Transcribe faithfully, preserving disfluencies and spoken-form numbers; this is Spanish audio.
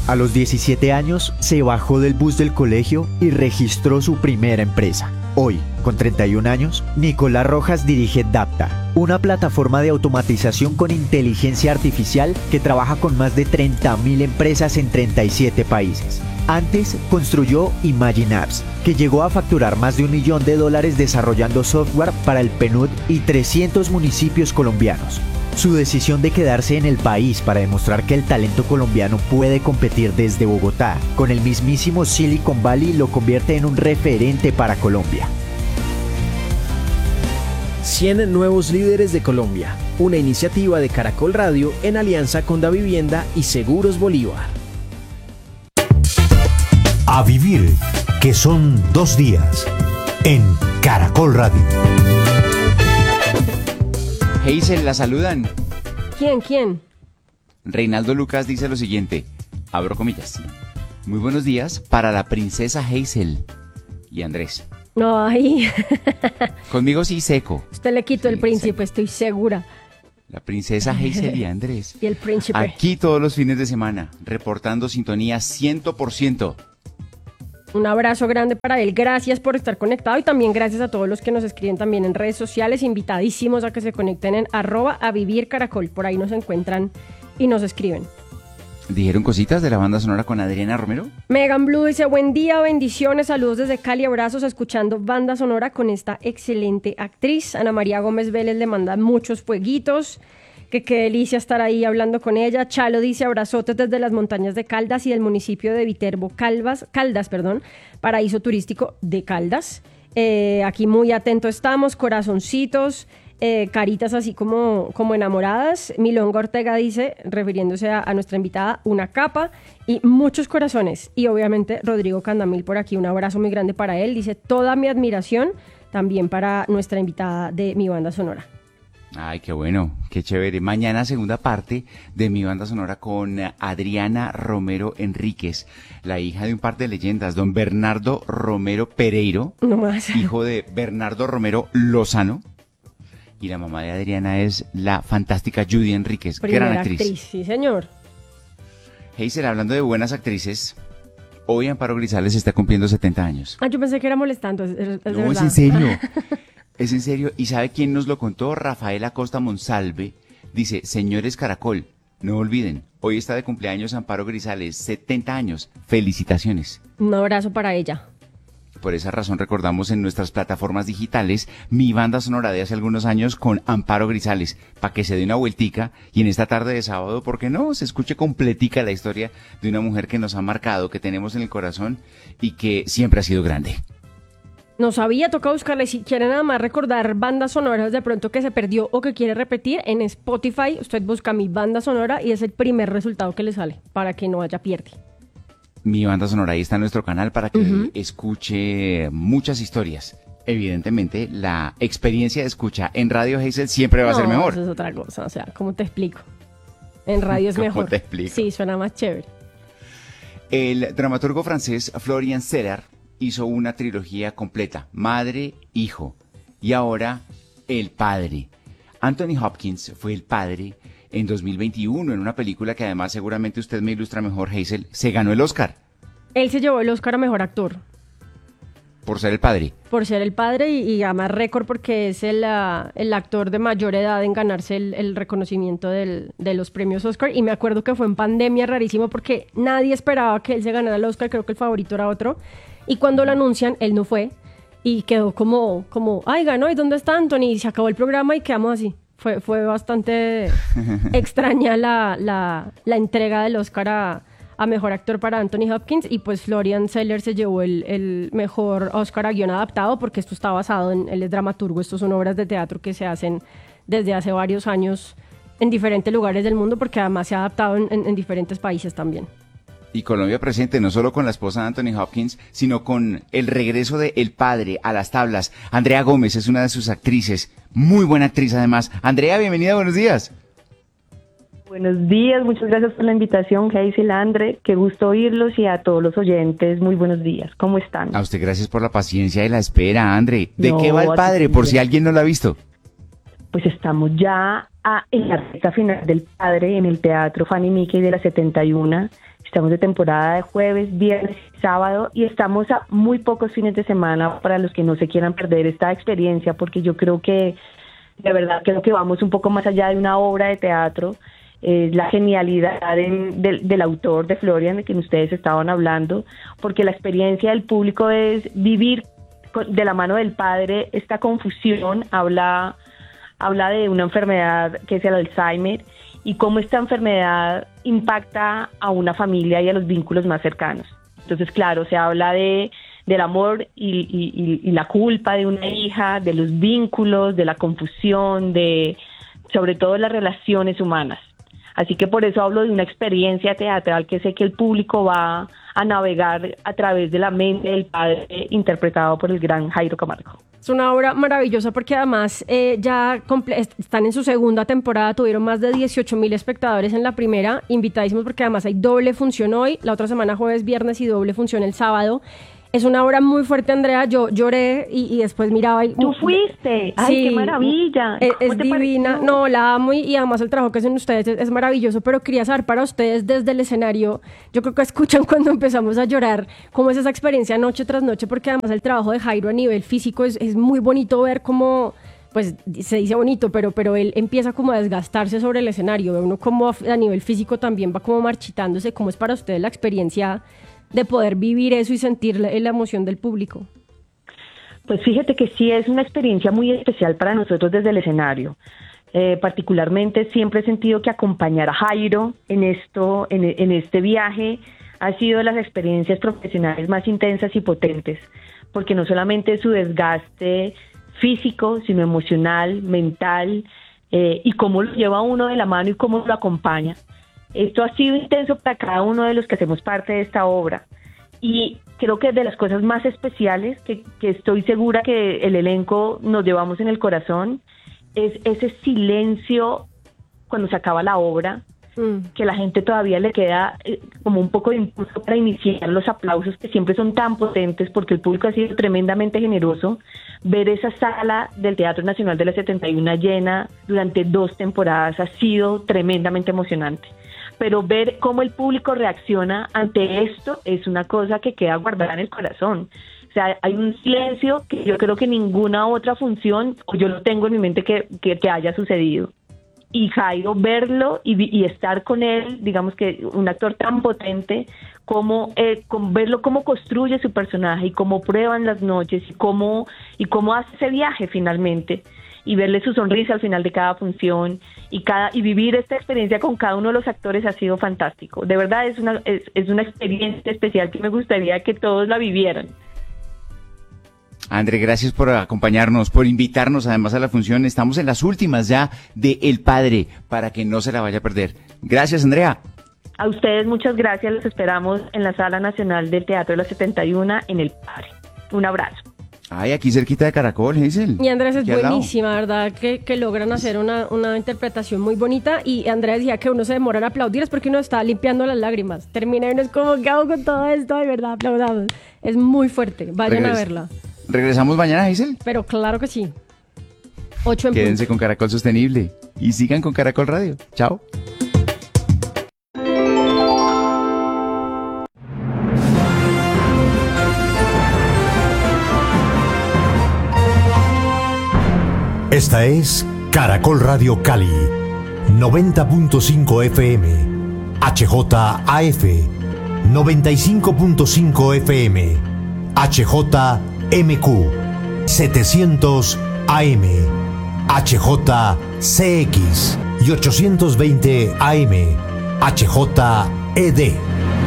A los diecisiete años, se bajó del bus del colegio y registró su primera empresa. Hoy, con treinta y un años, Nicolás Rojas dirige Dapta, una plataforma de automatización con inteligencia artificial que trabaja con más de treinta mil empresas en treinta y siete países. Antes, construyó Imagine Apps, que llegó a facturar más de un millón de dólares desarrollando software para el P N U D y trescientos municipios colombianos. Su decisión de quedarse en el país para demostrar que el talento colombiano puede competir desde Bogotá con el mismísimo Silicon Valley lo convierte en un referente para Colombia. cien nuevos líderes de Colombia, una iniciativa de Caracol Radio en alianza con Davivienda y Seguros Bolívar. A vivir, que son dos días, en Caracol Radio. Hazel, la saludan. ¿Quién, quién? Reinaldo Lucas dice lo siguiente, abro comillas. Muy buenos días para la princesa Hazel y Andrés. No, ahí. Conmigo sí seco. Usted le quitó Sí, el príncipe, seco. estoy segura. La princesa Hazel y Andrés. Y el príncipe. Aquí todos los fines de semana, reportando sintonía cien por ciento. Un abrazo grande para él, gracias por estar conectado y también gracias a todos los que nos escriben también en redes sociales, invitadísimos a que se conecten en arroba a vivir caracol, por ahí nos encuentran y nos escriben. ¿Dijeron cositas de la banda sonora con Adriana Romero? Megan Blue dice, buen día, bendiciones, saludos desde Cali, abrazos, escuchando banda sonora con esta excelente actriz. Ana María Gómez Vélez le manda muchos fueguitos, que qué delicia estar ahí hablando con ella. Chalo dice, abrazotes desde las montañas de Caldas y del municipio de Viterbo, Calvas, Caldas, perdón, paraíso turístico de Caldas. Eh, aquí muy atento estamos, corazoncitos, eh, caritas así como, como enamoradas. Milonga Ortega dice, refiriéndose a, a nuestra invitada, una capa y muchos corazones. Y obviamente Rodrigo Candamil por aquí, un abrazo muy grande para él. Dice, toda mi admiración también para nuestra invitada de mi banda sonora. Ay, qué bueno, qué chévere. Mañana segunda parte de mi banda sonora con Adriana Romero Enríquez, la hija de un par de leyendas, don Bernardo Romero Pereiro, No más. hijo de Bernardo Romero Lozano, y la mamá de Adriana es la fantástica Judy Enríquez, Primera gran actriz. actriz. Sí, señor. Hazel, hablando de buenas actrices, hoy Amparo Grisales está cumpliendo setenta años. Ah, yo pensé que era molestando, es, es, es de No, es verdad. en serio. Es en serio. ¿Y sabe quién nos lo contó? Rafael Acosta Monsalve. Dice, señores Caracol, no olviden, hoy está de cumpleaños Amparo Grisales, setenta años. Felicitaciones. Un abrazo para ella. Por esa razón recordamos en nuestras plataformas digitales mi banda sonora de hace algunos años con Amparo Grisales, para que se dé una vueltica y en esta tarde de sábado, ¿por qué no? Se escuche completica la historia de una mujer que nos ha marcado, que tenemos en el corazón y que siempre ha sido grande. No sabía, toca buscarle. Si quiere nada más recordar bandas sonoras de pronto que se perdió o que quiere repetir, en Spotify usted busca mi banda sonora y es el primer resultado que le sale para que no haya pierde. Mi banda sonora ahí está en nuestro canal para que Uh-huh. escuche muchas historias. Evidentemente, la experiencia de escucha en Radio Hazel siempre va a ser No, mejor. eso es otra cosa, o sea, ¿cómo te explico? En radio es ¿Cómo mejor. te explico? Sí, suena más chévere. El dramaturgo francés Florian Zeller hizo una trilogía completa, Madre, Hijo, y ahora El Padre. Anthony Hopkins fue el padre en dos mil veintiuno, en una película que además seguramente usted me ilustra mejor, Hazel, se ganó el Oscar Él se llevó el Oscar a Mejor Actor por ser el padre. por ser el padre y, y además récord porque es el, uh, el actor de mayor edad en ganarse el, el reconocimiento del, de los premios Oscar. Y me acuerdo que fue en pandemia, rarísimo, porque nadie esperaba que él se ganara el Oscar, creo que el favorito era otro. Y cuando lo anuncian, él no fue y quedó como, como ay, ganó, ¿y dónde está Anthony? Y se acabó el programa y quedamos así. Fue, fue bastante extraña la, la, la entrega del Oscar a, a Mejor Actor para Anthony Hopkins y pues Florian Zeller se llevó el, el mejor Oscar a guión adaptado porque esto está basado en, él es dramaturgo, estos son obras de teatro que se hacen desde hace varios años en diferentes lugares del mundo porque además se ha adaptado en, en, en diferentes países también. Y Colombia presente no solo con la esposa de Anthony Hopkins, sino con el regreso de El Padre a las tablas. Andrea Gómez es una de sus actrices, muy buena actriz además. Andrea, bienvenida, buenos días. Buenos días, muchas gracias por la invitación, Hazel, Andre, qué gusto oírlos y a todos los oyentes, muy buenos días, ¿cómo están? A usted gracias por la paciencia y la espera, Andre. ¿De No, qué va El a ti Padre, por si siempre. alguien no lo ha visto? Pues estamos ya a, en la recta final del Padre en el Teatro Fanny Mickey de la setenta y uno. Estamos de temporada de jueves, viernes y sábado y estamos a muy pocos fines de semana para los que no se quieran perder esta experiencia, porque yo creo que, de verdad, creo que vamos un poco más allá de una obra de teatro. Es la genialidad en, del, del autor de Florian, de quien ustedes estaban hablando, porque la experiencia del público es vivir con, de la mano del padre esta confusión. Habla, habla de una enfermedad que es el Alzheimer y cómo esta enfermedad impacta a una familia y a los vínculos más cercanos. Entonces, claro, se habla de del amor y, y, y la culpa de una hija, de los vínculos, de la confusión, de sobre todo las relaciones humanas. Así que por eso hablo de una experiencia teatral que sé que el público va a navegar a través de la mente del padre, interpretado por el gran Jairo Camargo. Es una obra maravillosa porque además eh, ya comple- están en su segunda temporada, tuvieron más de dieciocho mil espectadores en la primera, invitadísimos porque además hay doble función hoy, la otra semana jueves, viernes y doble función el sábado. Es una obra muy fuerte, Andrea. Yo lloré y, y después miraba. Y, ¡Tú fuiste! ¡Ay, sí, qué maravilla! Es, es divina. Pareció? No, la amo y, y además el trabajo que hacen ustedes es, es maravilloso. Pero quería saber para ustedes desde el escenario, yo creo que escuchan cuando empezamos a llorar, cómo es esa experiencia noche tras noche, porque además el trabajo de Jairo a nivel físico es, es muy bonito ver cómo, pues se dice bonito, pero, pero él empieza como a desgastarse sobre el escenario. Ve uno como a, a nivel físico también va como marchitándose. ¿Cómo es para ustedes la experiencia de poder vivir eso y sentir la, la emoción del público? Pues fíjate que sí es una experiencia muy especial para nosotros desde el escenario. Eh, particularmente siempre he sentido que acompañar a Jairo en esto, en, en este viaje, ha sido de las experiencias profesionales más intensas y potentes, porque no solamente su desgaste físico, sino emocional, mental, eh, y cómo lo lleva uno de la mano y cómo lo acompaña. Esto ha sido intenso para cada uno de los que hacemos parte de esta obra y creo que es de las cosas más especiales que, que estoy segura que el elenco nos llevamos en el corazón es ese silencio cuando se acaba la obra, mm. que la gente todavía le queda eh, como un poco de impulso para iniciar los aplausos que siempre son tan potentes porque el público ha sido tremendamente generoso. Ver esa sala del Teatro Nacional de la setenta y uno llena durante dos temporadas ha sido tremendamente emocionante. Pero ver cómo el público reacciona ante esto es una cosa que queda guardada en el corazón. O sea, hay un silencio que yo creo que ninguna otra función, o yo lo tengo en mi mente, que, que, que haya sucedido. Y Jairo, verlo y, y estar con él, digamos que un actor tan potente, como eh, con verlo cómo construye su personaje y cómo prueban las noches y cómo, y cómo hace ese viaje finalmente. Y verle su sonrisa al final de cada función y cada y vivir esta experiencia con cada uno de los actores ha sido fantástico. De verdad es una es, es una experiencia especial que me gustaría que todos la vivieran. André, gracias por acompañarnos, por invitarnos además a la función. Estamos en las últimas ya de El Padre, para que no se la vaya a perder. Gracias, Andrea. A ustedes muchas gracias, los esperamos en la Sala Nacional del Teatro de la setenta y uno en El Padre. Un abrazo. Ay, aquí cerquita de Caracol, Hazel. Y Andrés es buenísima, ¿verdad? Que, que logran hacer una, una interpretación muy bonita. Y Andrés decía que uno se demora en aplaudir, es porque uno está limpiando las lágrimas. Termina y uno es como, ¿qué hago con todo esto? De verdad, aplaudamos. Es muy fuerte, vayan Regres- a verla. ¿Regresamos mañana, Hazel? Pero claro que sí. Ocho en Quédense punto. con Caracol Sostenible y sigan con Caracol Radio. Chao. Esta es Caracol Radio Cali, noventa punto cinco F M, H J A F, noventa y cinco punto cinco F M, H J M Q, setecientos A M, H J C X y ochocientos veinte A M, H J E D.